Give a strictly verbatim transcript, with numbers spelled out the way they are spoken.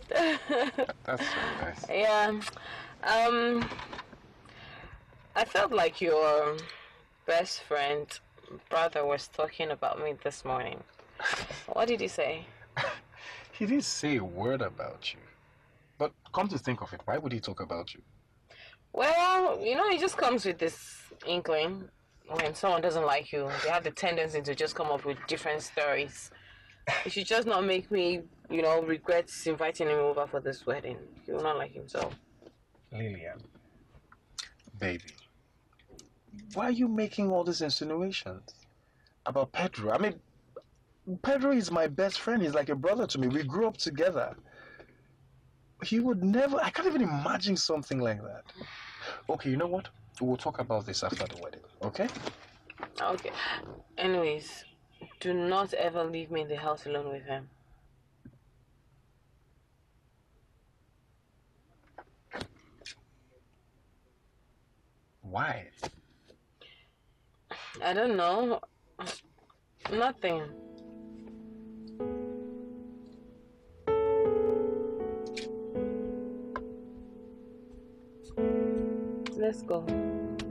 That's so nice. Yeah. Um, I felt like your best friend brother was talking about me this morning. What did he say? He didn't say a word about you. But come to think of it, why would he talk about you? Well, you know, it just comes with this inkling. When someone doesn't like you, they have the tendency to just come up with different stories. It should just not make me, you know, regret inviting him over for this wedding. He will not like himself. Lillian, baby, why are you making all these insinuations about Pedro? I mean, Pedro is my best friend. He's like a brother to me. We grew up together. He would never, I can't even imagine something like that. Okay, you know what? We'll talk about this after the wedding, okay? Okay. Anyways, do not ever leave me in the house alone with him. Why? I don't know. Nothing. Let's go.